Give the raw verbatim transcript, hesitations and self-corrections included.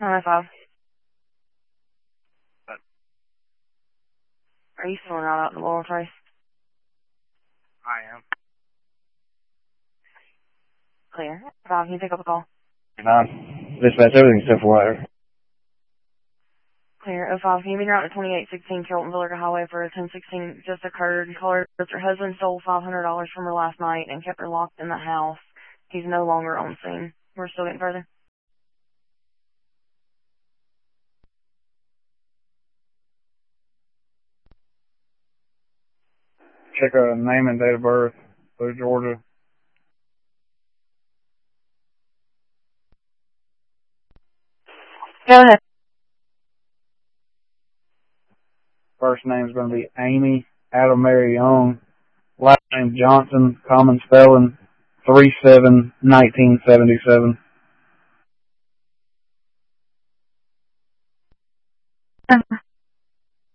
nine oh five. Are you still not out in the Laurel Trace? I am. Clear. Five, can you pick up a call? Nine. Dispatch everything except for wire. Clear. oh five, can you meet her out to twenty-eight sixteen Carrollton Villarga Highway for a ten sixteen just occurred? Caller, her husband stole five hundred dollars from her last night and kept her locked in the house. He's no longer on scene. We're still getting further. Check her name and date of birth. Through Georgia. Go ahead. First name's going to be Amy Adam Mary Young. Last name Johnson, common spelling, three seven nineteen seventy seven.